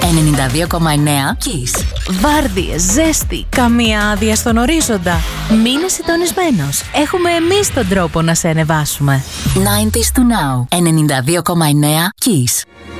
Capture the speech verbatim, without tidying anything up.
ενενήντα δύο κόμμα εννέα Kiss. Βάρδιες, ζέστη, καμία άδεια στον ορίζοντα. Μείνε συντονισμένος. Έχουμε εμείς τον τρόπο να σε ανεβάσουμε. ενενήντα to now. ενενήντα δύο κόμμα εννέα Kiss.